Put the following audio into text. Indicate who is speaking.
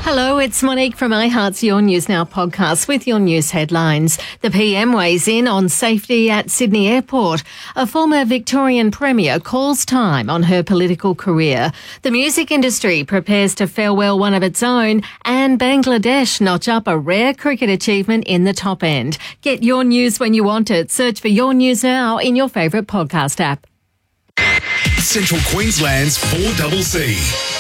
Speaker 1: Hello, it's Monique from iHeart's Your News Now podcast with your news headlines. The PM weighs in on safety at Sydney Airport. A former Victorian Premier calls time on her political career. The music industry prepares to farewell one of its own, and Bangladesh notch up a rare cricket achievement in the top end. Get your news when you want it. Search for Your News Now in your favourite podcast app.
Speaker 2: Central Queensland's 4CC.